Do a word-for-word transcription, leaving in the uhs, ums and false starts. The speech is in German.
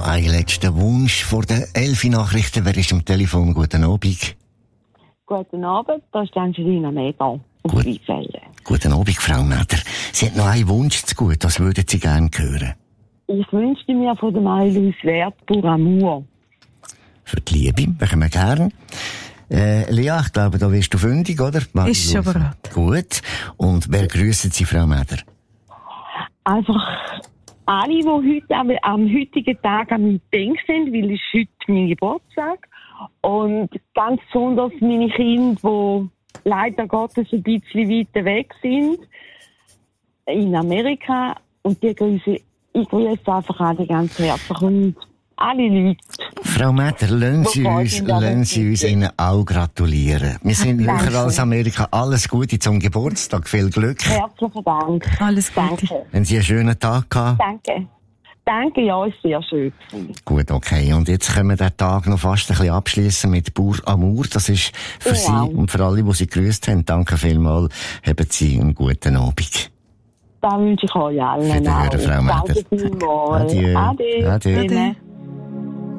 Ein letzter Wunsch vor den Elfi-Nachrichten. Wer ist am Telefon? Guten Abend. Guten Abend, das ist Angelina Meder auf Gut. Weinfelden. Guten Abend, Frau Meder. Sie hat noch einen Wunsch zu gut. Was würden Sie gerne hören? Ich wünschte mir von der Marie-Louise Wert «Pour Amour». Für die Liebe, machen wir gern. Äh, Lea, ich glaube, da wirst du fündig, oder? Ist schon bereit. Gut. Und wer grüssen Sie, Frau Meder? Einfach alle, die heute am, am heutigen Tag an mich denken sind, weil es ist heute mein Geburtstag. Und ganz besonders meine Kinder, die leider Gottes ein bisschen weiter weg sind, in Amerika. Und die grüße ich grüße einfach alle ganz herzlich. Und alle Leute. Frau Meder, lassen Sie uns, lassen Sie uns Ihnen auch gratulieren. Wir sind näher als Amerika. Alles Gute zum Geburtstag. Viel Glück. Herzlichen Dank. Alles Gute. Danke. Haben Sie einen schönen Tag gehabt? Danke. Danke, ja, ist sehr schön. Gut, okay. Und jetzt können wir den Tag noch fast ein bisschen abschließen mit Pour Amour. Das ist für Genau. Sie und für alle, die Sie grüßt haben. Danke vielmals. Haben Sie einen guten Abend. Da wünsche ich euch allen. Wiederhören, Frau Meder. Danke vielmals. Adieu. Ade. Adieu. Ade.